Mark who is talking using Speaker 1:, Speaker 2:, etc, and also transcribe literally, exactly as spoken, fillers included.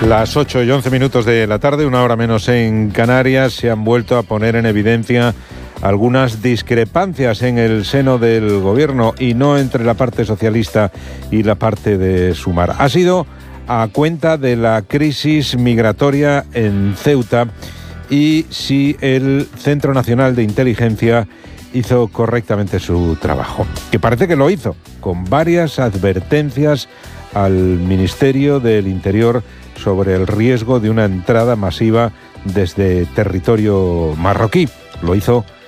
Speaker 1: Las ocho y once minutos de la tarde, una hora menos en Canarias, se han vuelto a poner en evidencia algunas discrepancias en el seno del gobierno y no entre la parte socialista y la parte de Sumar. Ha sido a cuenta de la crisis migratoria en Ceuta y si el Centro Nacional de Inteligencia hizo correctamente su trabajo, que parece que lo hizo, con varias advertencias al Ministerio del Interior sobre el riesgo de una entrada masiva desde territorio marroquí. Lo hizo